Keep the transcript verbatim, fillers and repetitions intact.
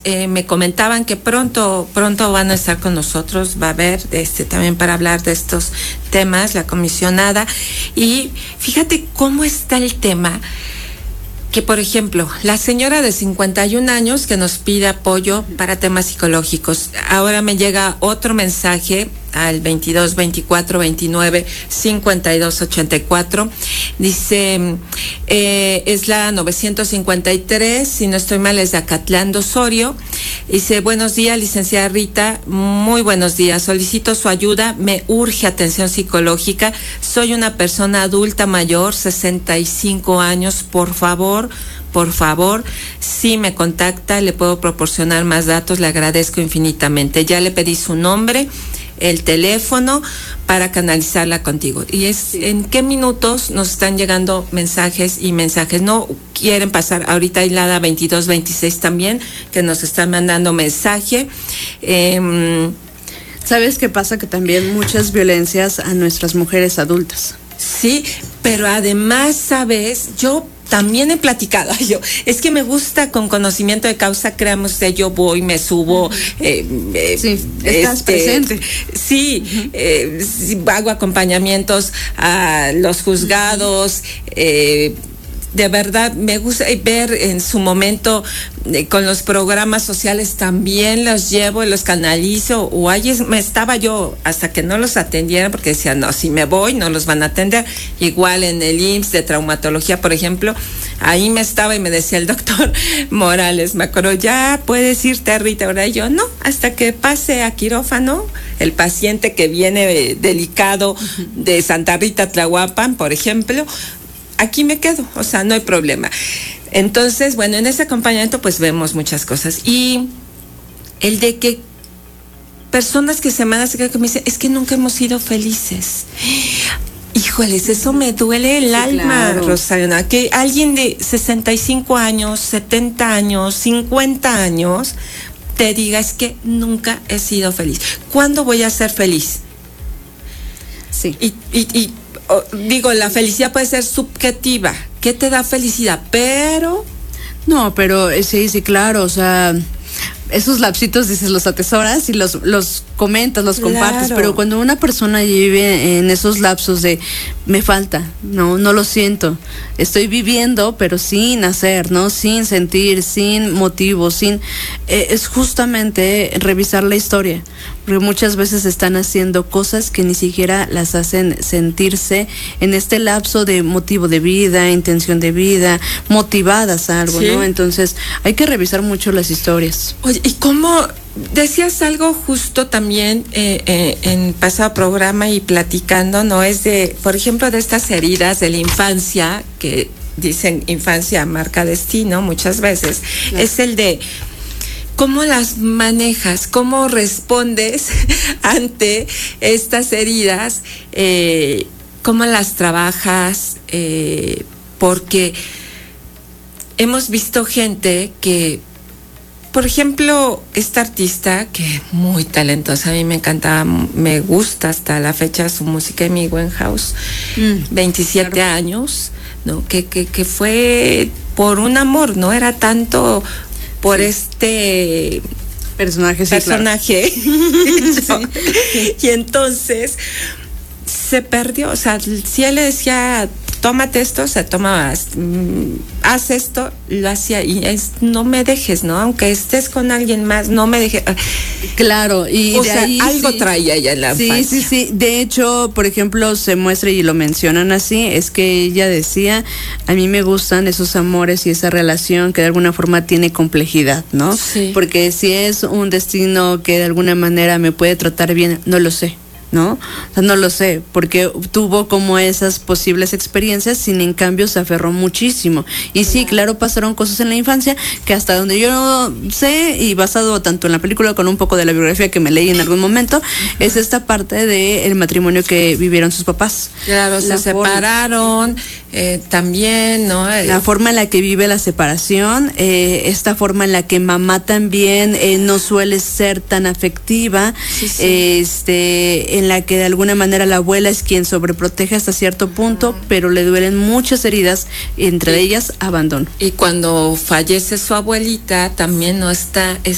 Eh, me comentaban que pronto, pronto van a estar con nosotros, va a haber este también para hablar de estos temas, la comisionada. Y fíjate cómo está el tema, que por ejemplo, la señora de cincuenta y un años que nos pide apoyo para temas psicológicos. Ahora me llega otro mensaje al veintidós, veinticuatro, veintinueve, cincuenta y dos, ochenta y cuatro. Dice, eh, es la novecientos cincuenta y tres, si no estoy mal es de Acatlán de Osorio. Dice, buenos días, licenciada Rita, muy buenos días, solicito su ayuda, me urge atención psicológica, soy una persona adulta mayor, sesenta y cinco años, por favor, por favor, si me contacta, le puedo proporcionar más datos, le agradezco infinitamente. Ya le pedí su nombre, el teléfono para canalizarla contigo. Y es sí. En qué minutos nos están llegando mensajes y mensajes. No quieren pasar. Ahorita hay la veintidós, veintiséis también que nos están mandando mensaje. Eh, ¿Sabes qué pasa? Que también muchas violencias a nuestras mujeres adultas. Sí, pero además, ¿sabes? Yo también he platicado, yo, es que me gusta con conocimiento de causa, créame usted, yo voy, me subo, eh, eh, sí, estás este, presente. Sí, uh-huh. eh, hago acompañamientos a los juzgados, eh, de verdad me gusta ver en su momento eh, con los programas sociales también los llevo y los canalizo, o ahí me estaba yo hasta que no los atendieran porque decían, no, si me voy no los van a atender. Igual en el I M S S de traumatología, por ejemplo, ahí me estaba y me decía el doctor Morales, me acuerdo, ya puedes irte, Rita, ahora yo no, hasta que pase a quirófano el paciente que viene delicado de Santa Rita, Tlahuapan, por ejemplo, aquí me quedo, o sea, no hay problema. Entonces, bueno, en ese acompañamiento pues vemos muchas cosas. Y el de que personas que se me que me dicen, es que nunca hemos sido felices. Híjoles, eso me duele el sí, alma, claro. Rosana, que alguien de sesenta y cinco años, setenta años, cincuenta años te diga, es que nunca he sido feliz. ¿Cuándo voy a ser feliz? Sí. Y, y, y digo, la felicidad puede ser subjetiva. ¿Qué te da felicidad? Pero... No, pero sí, sí, claro, o sea, esos lapsitos, dices, los atesoras y los, los comentas, los claro. compartes, pero cuando una persona vive en esos lapsos de me falta, no, no lo siento, estoy viviendo, pero sin hacer, ¿no? Sin sentir, sin motivo, sin... Eh, es justamente revisar la historia, porque muchas veces están haciendo cosas que ni siquiera las hacen sentirse en este lapso de motivo de vida, intención de vida, motivadas a algo, sí. ¿no? Entonces, hay que revisar mucho las historias. Oye, ¿y cómo decías algo justo también eh, eh, en pasado programa y platicando, no? Es de, por ejemplo, de estas heridas de la infancia, que dicen infancia marca destino muchas veces, no. Es el de cómo las manejas, cómo respondes ante estas heridas, eh, cómo las trabajas, eh, porque hemos visto gente que, por ejemplo, esta artista que muy talentosa, a mí me encantaba, me gusta hasta la fecha su música, Amy Winehouse, mm, veintisiete claro. años, ¿no? Que, que, que fue por un amor, no era tanto por sí. este personaje, sí, personaje. Claro. sí. Y entonces se perdió, o sea, si él le decía, tómate esto, o sea, toma, mm, haz esto, lo hacía, y es, no me dejes, ¿no? Aunque estés con alguien más, no me dejes. Claro, y o de sea, ahí, algo sí. traía ella en la sí, infancia. Sí, sí, sí. De hecho, por ejemplo, se muestra y lo mencionan así, es que ella decía, a mí me gustan esos amores y esa relación que de alguna forma tiene complejidad, ¿no? Sí. Porque si es un destino que de alguna manera me puede tratar bien, no lo sé, ¿no? O sea, no lo sé, porque tuvo como esas posibles experiencias, sin en cambio se aferró muchísimo. Y sí, claro, pasaron cosas en la infancia que hasta donde yo sé, y basado tanto en la película con un poco de la biografía que me leí en algún momento, uh-huh. es esta parte del matrimonio que vivieron sus papás. Claro, la se forma. separaron, eh, también, ¿no? La forma en la que vive la separación, eh, esta forma en la que mamá también eh, no suele ser tan afectiva, sí, sí. este en la que de alguna manera la abuela es quien sobreprotege hasta cierto punto, uh-huh. pero le duelen muchas heridas, entre y, ellas abandono. Y cuando fallece su abuelita, también no está